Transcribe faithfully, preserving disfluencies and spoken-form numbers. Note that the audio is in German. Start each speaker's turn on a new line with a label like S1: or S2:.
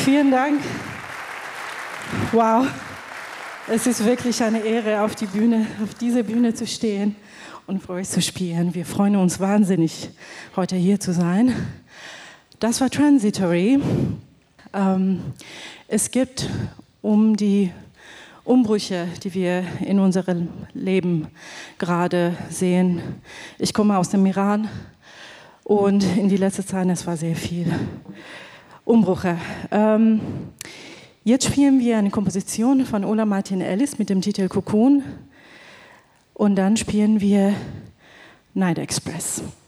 S1: Vielen Dank. Wow, es ist wirklich eine Ehre, auf, die Bühne, auf dieser Bühne zu stehen und für euch zu spielen. Wir freuen uns wahnsinnig, heute hier zu sein. Das war Transitory. Ähm, es gibt um die Umbrüche, die wir in unserem Leben gerade sehen. Ich komme aus dem Iran und in die letzte Zeit, es war sehr viel Umbrüche. Ähm, jetzt spielen wir eine Komposition von Ola Martin Ellis mit dem Titel Cocoon und dann spielen wir Night Express.